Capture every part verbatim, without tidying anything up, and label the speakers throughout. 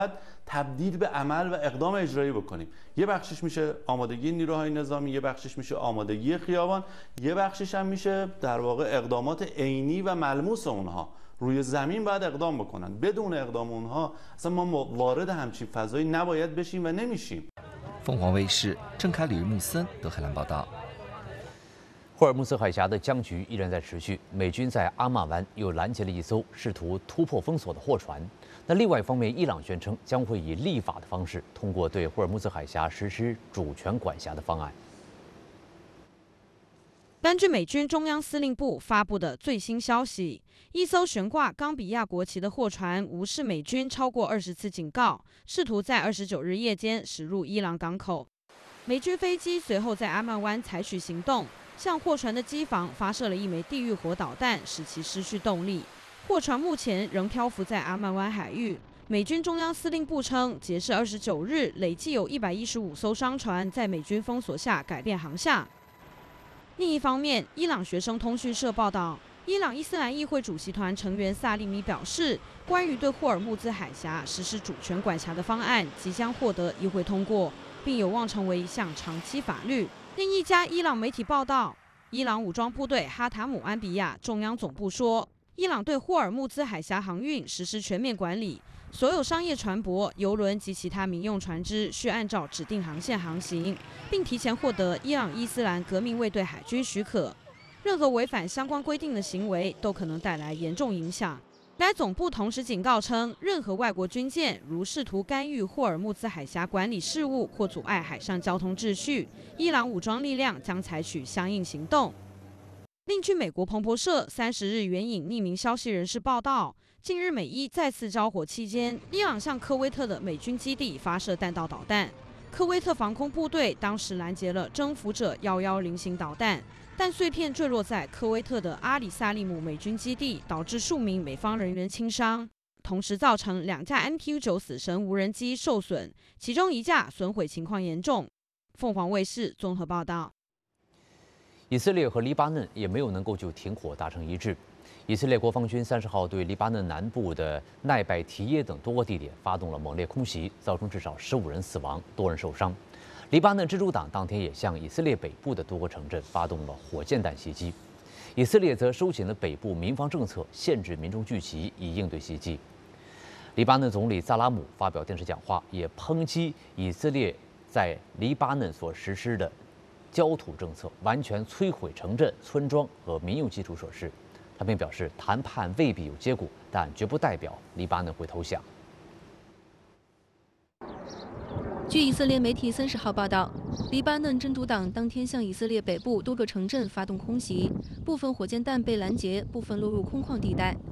Speaker 1: تبدیل به عمل و اقدام اجرایی بکنیم. یه بخشش میشه آمادگی نیروهای نظامی، یه بخشش میشه آمادگی خیابان، یه بخشش هم میشه در واقع اقدامات عینی و ملموس اونها. روی زمین باید اقدام بکنن. بدون اقدام اونها اصلا ما وارد همچین فضایی نباید بشیم و نمیشیم.
Speaker 2: 凤凰卫视郑凯、李木森德黑兰报道。
Speaker 3: 霍尔木兹海峡的僵局依然在持续，美军在阿曼湾又拦截了一艘试图突破封锁的货船。那另外一方面，伊朗宣称将会以立法的方式通过对霍尔木兹海峡实施主权管辖的方案。
Speaker 4: 根据美军中央司令部发布的最新消息，一艘悬挂冈比亚国旗的货船无视美军超过二十次警告，试图在二十九日夜间驶入伊朗港口。美军飞机随后在阿曼湾采取行动。 向货船的机房发射了一枚地狱火导弹，使其失去动力。货船目前仍漂浮在阿曼湾海域。美军中央司令部称，截至二十九日，累计有一百一十五艘商船在美军封锁下改变航向。另一方面，伊朗学生通讯社报道，伊朗伊斯兰议会主席团成员萨利米表示，关于对霍尔木兹海峡实施主权管辖的方案即将获得议会通过，并有望成为一项长期法律。 另一家伊朗媒体报道，伊朗武装部队哈塔姆安比亚中央总部说，伊朗对霍尔木兹海峡航运实施全面管理，所有商业船舶、邮轮及其他民用船只需按照指定航线航行，并提前获得伊朗伊斯兰革命卫队海军许可。任何违反相关规定的行为都可能带来严重影响。 该总部同时警告称，任何外国军舰如试图干预霍尔木兹海峡管理事务或阻碍海上交通秩序，伊朗武装力量将采取相应行动。另据美国彭博社三十日援引匿名消息人士报道，近日美伊再次交火期间，伊朗向科威特的美军基地发射弹道导弹，科威特防空部队当时拦截了征服者一一零型导弹。 但碎片坠落在科威特的阿里萨利姆美军基地，导致数名美方人员轻伤，同时造成两架 M Q 九死神无人机受损，其中一架损毁情况严重。凤凰卫视综合报道。
Speaker 3: 以色列和黎巴嫩也没有能够就停火达成一致。以色列国防军三十号对黎巴嫩南部的奈拜提耶等多个地点发动了猛烈空袭，造成至少十五人死亡，多人受伤。 黎巴嫩真主党当天也向以色列北部的多个城镇发动了火箭弹袭击，以色列则收紧了北部民防政策，限制民众聚集，以应对袭击。黎巴嫩总理萨拉姆发表电视讲话，也抨击以色列在黎巴嫩所实施的焦土政策，完全摧毁城镇、村庄和民用基础设施。他并表示，谈判未必有结果，但绝不代表黎巴嫩会投降。
Speaker 5: 据以色列媒体三十号报道，黎巴嫩真主党当天向以色列北部多个城镇发动空袭，部分火箭弹被拦截，部分落入空旷地带。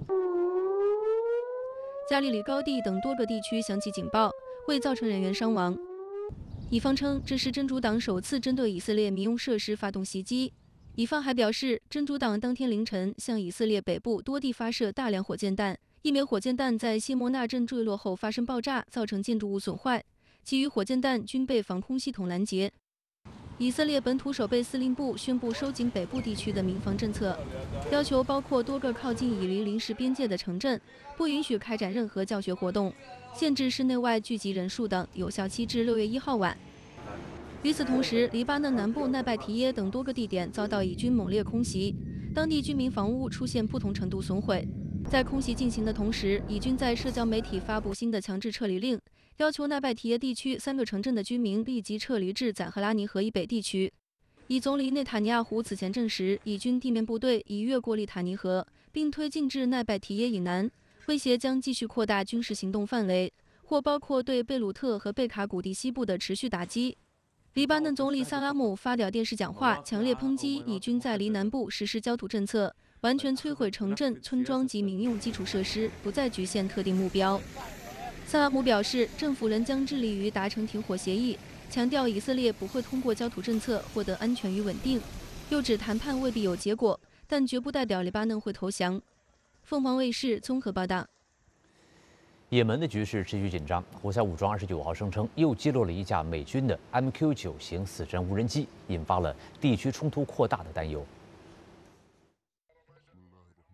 Speaker 5: 加利里高地等多个地区响起警报，未造成人员伤亡。以方称这是真主党首次针对以色列民用设施发动袭击。以方还表示，真主党当天凌晨向以色列北部多地发射大量火箭弹，一枚火箭弹在谢莫纳镇坠落后发生爆炸，造成建筑物损坏。 其余火箭弹均被防空系统拦截。以色列本土守备司令部宣布收紧北部地区的民防政策，要求包括多个靠近以黎临时边界的城镇不允许开展任何教学活动，限制室内外聚集人数等，有效期至六月一号晚。与此同时，黎巴嫩南部奈拜提耶等多个地点遭到以军猛烈空袭，当地居民房屋出现不同程度损毁。在空袭进行的同时，以军在社交媒体发布新的强制撤离令。 要求奈拜提耶地区三个城镇的居民立即撤离至载赫拉尼河以北地区。以总理内塔尼亚胡此前证实，以军地面部队已越过利塔尼河，并推进至奈拜提耶以南，威胁将继续扩大军事行动范围，或包括对贝鲁特和贝卡谷地西部的持续打击。黎巴嫩总理萨拉姆发表电视讲话，强烈抨击以军在黎南部实施焦土政策，完全摧毁城镇、村庄及民用基础设施，不再局限特定目标。 萨拉姆表示，政府仍将致力于达成停火协议，强调以色列不会通过焦土政策获得安全与稳定，又指谈判未必有结果，但绝不代表黎巴嫩会投降。凤凰卫视综合报道。
Speaker 3: 也门的局势持续紧张，胡塞武装二十九号声称又击落了一架美军的 M Q 九型死神无人机，引发了地区冲突扩大的担忧。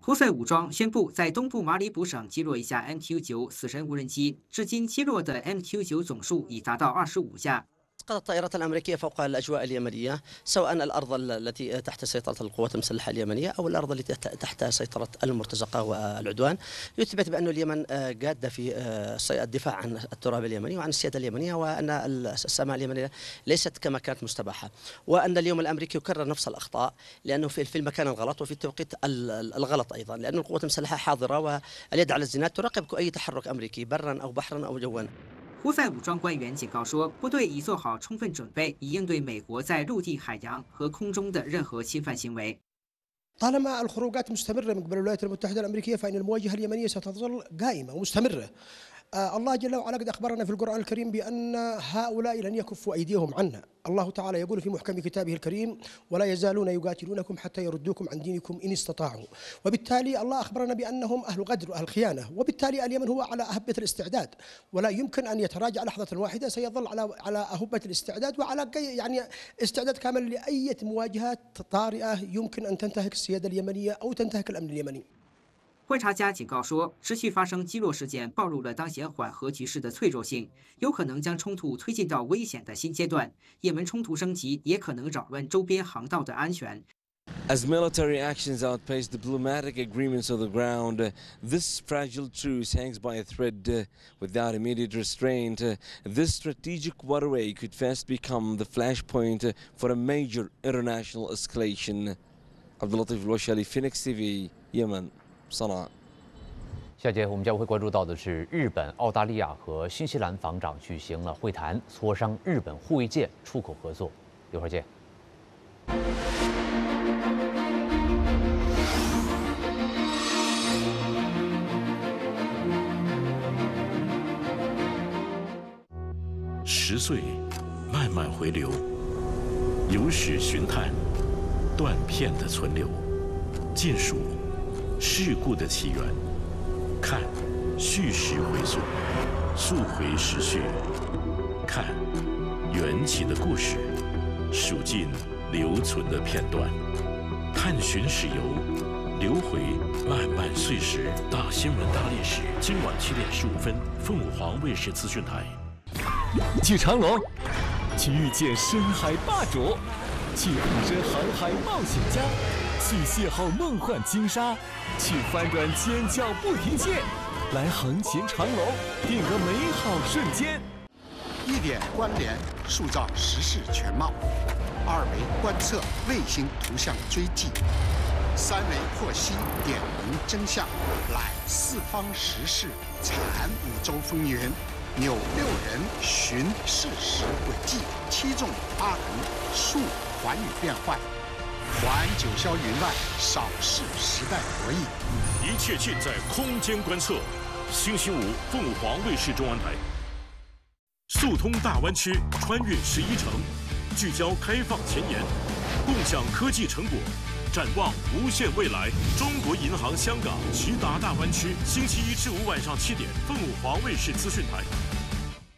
Speaker 6: 胡塞武装宣布在东部马里卜省击落一架 M Q 九死神无人机，至今击落的 M Q 九总数已达到二十五架。
Speaker 7: سقطت الطائرات الأمريكية فوق الأجواء اليمنية سواء الأرض التي تحت سيطرة القوات المسلحة اليمنية أو الأرض التي تحت سيطرة المرتزقة والعدوان يثبت بأن اليمن جادة في الدفاع عن التراب اليمني وعن السيادة اليمنية وأن السماء اليمنية ليست كما كانت مستباحة وأن اليوم الأمريكي يكرر نفس الأخطاء لأنه في المكان الغلط وفي التوقيت الغلط أيضا لأن القوات المسلحة حاضرة واليد على الزناد تراقب أي تحرك أمريكي برا أو بحرا أو جوا.
Speaker 6: 胡塞武装官员警告说，部队已做好充分准备，以应对美国在陆地、海洋和空中的任何侵犯行为。
Speaker 8: طالما الخروجات مستمرة من قبل الولايات المتحدة الأمريكية فإن المواجهة اليمنية ستظل قائمة ومستمرة. آه الله جل وعلا قد أخبرنا في القرآن الكريم بأن هؤلاء لن يكفوا أيديهم عنا. الله تعالى يقول في محكم كتابه الكريم: ولا يزالون يقاتلونكم حتى يردوكم عن دينكم إن استطاعوا. وبالتالي الله أخبرنا بأنهم أهل غدر وأهل خيانة، وبالتالي اليمن هو على أهبة الاستعداد ولا يمكن أن يتراجع لحظة واحدة، سيظل على على أهبة الاستعداد وعلى يعني استعداد كامل لأي مواجهات طارئة يمكن أن تنتهك السيادة اليمنية أو تنتهك الأمن اليمني.
Speaker 6: 观察家警告说，持续发生击落事件暴露了当前缓和局势的脆弱性，有可能将冲突推进到危险的新阶段。也门冲突升级也可能扰乱周边航道的安全。
Speaker 9: As military actions outpace diplomatic agreements on the ground, this fragile truce hangs by a thread. Without immediate restraint, this strategic waterway could fast become the flashpoint for a major international escalation. Abdulatif Al-Washali, Phoenix T V, Yemen.
Speaker 3: 下节我们将会关注到的是，日本、澳大利亚和新西兰防长举行了会谈，磋商日本护卫舰出口合作。一会儿见。
Speaker 10: 十岁，慢慢回流，有史寻探，断片的存留，见数。 事故的起源，看叙事回溯，溯回时序，看缘起的故事，数尽留存的片段，探寻史游，流回漫漫岁时。大新闻大历史，今晚七点十五分，凤凰卫视资讯台。
Speaker 11: 去长隆，去遇见深海霸主，去虎深航海冒险家。 去邂逅梦幻金沙，去翻转尖叫不停歇，来横琴长隆，定格美好瞬间。
Speaker 12: 一点关联，塑造时事全貌；二维观测，卫星图像追迹；三维获悉，点明真相。来四方时事，产五洲风云，扭六人，寻事实轨迹，七纵八横，述寰宇变幻。 环九霄云外，扫视时代博弈，
Speaker 10: 一切尽在空间观测。星期五，凤凰卫视中文台。速通大湾区，穿越十一城，聚焦开放前沿，共享科技成果，展望无限未来。中国银行香港直达大湾区，星期一至五晚上七点，凤凰卫视资讯台。